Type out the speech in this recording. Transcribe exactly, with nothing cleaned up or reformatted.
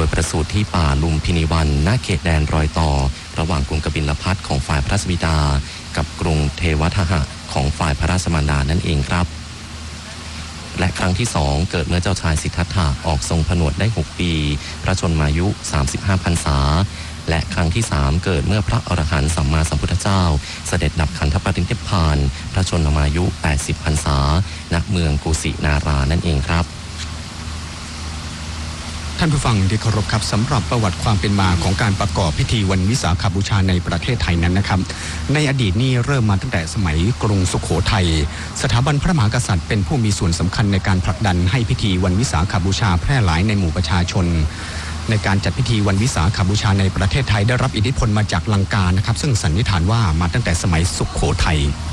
ประสูติที่ป่าลุมพินีวันณเขตแดนรอยต่อระหว่างกรุงกบิลพัสของฝ่ายพระราชบิดากับกรุงเทวทหะของฝ่ายพระราชมารดานั่นเองครับและครั้งที่สองเกิดเมื่อเจ้าชายสิทธัตถะออกทรงผนวดได้หกปีพระชนมายุสามสิบห้าพรรษาและครั้งที่สามเกิดเมื่อพระอรหันต์สัมมาสัมพุทธเจ้าเสด็จดับขันธปรินิพพานพระชนมายุแปดสิบพรรษาณเมืองกุสินารานั่นเองครับท่านผู้ฟังที่เคารพครับสำหรับประวัติความเป็นมาของการประกอบพิธีวันวิสาขบูชาในประเทศไทยนั้นนะครับในอดีตนี่เริ่มมาตั้งแต่สมัยกรุงสุโขทัยสถาบันพระมหากษัตริย์เป็นผู้มีส่วนสำคัญในการผลักดันให้พิธีวันวิสาขบูชาแพร่หลายในหมู่ประชาชนในการจัดพิธีวันวิสาขบูชาในประเทศไทยได้รับอิทธิพลมาจากลังกานะครับซึ่งสันนิษฐานว่ามาตั้งแต่สมัยสุโขทัย